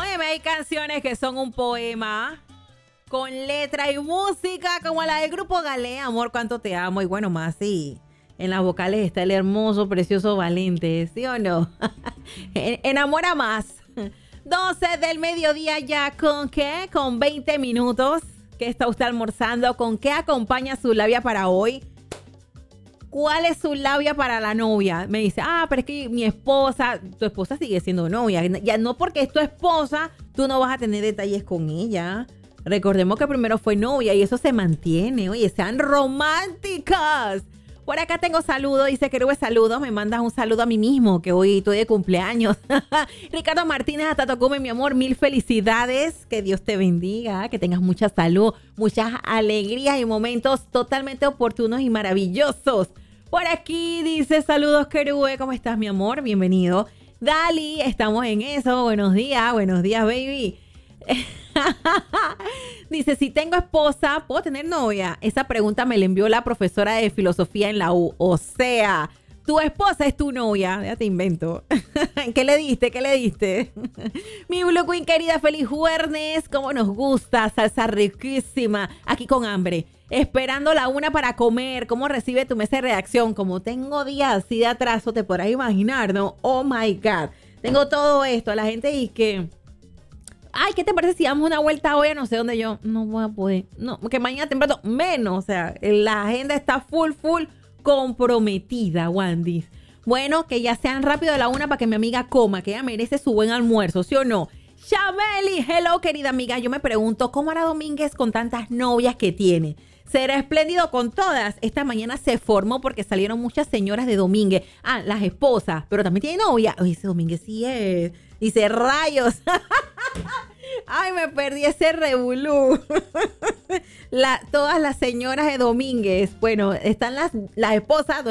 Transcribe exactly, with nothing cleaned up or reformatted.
Óyeme, hay canciones que son un poema con letra y música, como la del grupo Galé, Amor, cuánto te amo. Y bueno, más sí, en las vocales está el hermoso, precioso Valente, ¿sí o no? Enamora más. doce del mediodía ya, ¿con qué? Con veinte minutos. ¿Qué está usted almorzando? ¿Con qué acompaña su labia para hoy? ¿Cuál es su labia para la novia? Me dice, ah, pero es que mi esposa, tu esposa sigue siendo novia. Ya no porque es tu esposa, tú no vas a tener detalles con ella. Recordemos que primero fue novia y eso se mantiene. Oye, sean románticas. Por acá tengo saludos, dice Querube, saludos. Me mandas un saludo a mí mismo, que hoy estoy de cumpleaños. Ricardo Martínez, hasta Tocume, mi amor, mil felicidades. Que Dios te bendiga, que tengas mucha salud, muchas alegrías y momentos totalmente oportunos y maravillosos. Por aquí dice, saludos Querube, ¿cómo estás, mi amor? Bienvenido. Dali, estamos en eso. Buenos días, buenos días, baby. Dice, si tengo esposa, ¿puedo tener novia? Esa pregunta me la envió la profesora de filosofía en la U. O sea, tu esposa es tu novia. Ya te invento. ¿Qué le diste? ¿Qué le diste? Mi Blue Queen querida, feliz jueves. Cómo nos gusta, salsa riquísima. Aquí con hambre. Esperando la una para comer. ¿Cómo recibe tu mesa de reacción? Como tengo días así de atraso, te podrás imaginar, ¿no? Oh my God. Tengo todo esto. La gente dice que... Ay, ¿qué te parece si damos una vuelta hoy a no sé dónde? Yo no voy a poder. No, que mañana temprano menos. O sea, la agenda está full, full comprometida, Wandy. Bueno, que ya sean rápido de la una para que mi amiga coma, que ella merece su buen almuerzo, ¿sí o no? Chameli, hello, querida amiga. Yo me pregunto, ¿cómo hará Domínguez con tantas novias que tiene? ¿Será espléndido con todas? Esta mañana se formó porque salieron muchas señoras de Domínguez. Ah, las esposas, pero también tiene novia. Oye, ese Domínguez sí es. Dice, rayos. Ay, me perdí ese revolú. La, todas las señoras de Domínguez. Bueno, están las, las esposas.